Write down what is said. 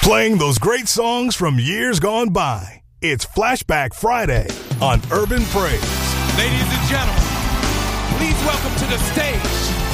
Playing those great songs from years gone by. It's Flashback Friday on Urban Praise. Ladies and gentlemen, please welcome to the stage